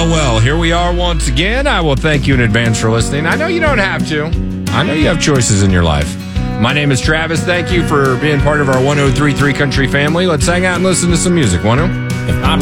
Well, here we are once again. I will thank you in advance for listening. I know you don't have to. I know you have choices in your life. My name is Travis. Thank you for being part of our 1033 Country family. Let's hang out and listen to some music. Want to? If I'm